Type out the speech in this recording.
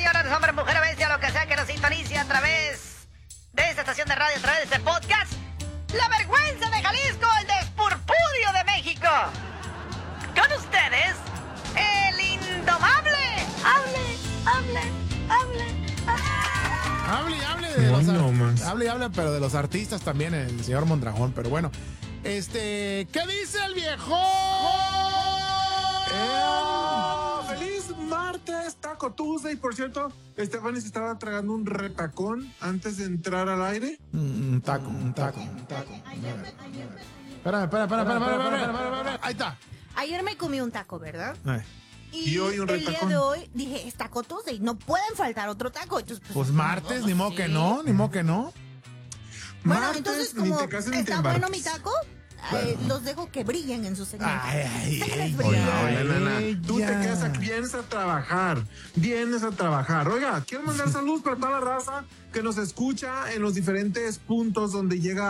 señores, hombre, mujer, bestia, lo que sea que nos sintonice a través de esta estación de radio, a través de este podcast. La vergüenza de Jalisco, el despurpurio de México. Con ustedes, el indomable. Hable, pero de los artistas también, el señor Mondragón. Pero bueno, ¿qué dice el viejo? ¡Feliz martes, Taco Tuesday! Por cierto, Stephanie se estaba tragando un retacón antes de entrar al aire. Un taco. Espérame. Ahí está. Ayer me comí un taco, ¿verdad? Y hoy un el retacón. día de hoy dije, es Taco Tuesday, no pueden faltar otro taco. Entonces, Pues martes, ni modo que no. Bueno, Martes, entonces ni como te cases ni te está bueno embarques. mi taco, los dejo que brillen en su segmento. Ay, Oye, nena, tú te ya. quedas aquí, vienes a trabajar. Oiga, quiero mandar saludos para toda la raza que nos escucha en los diferentes puntos donde llega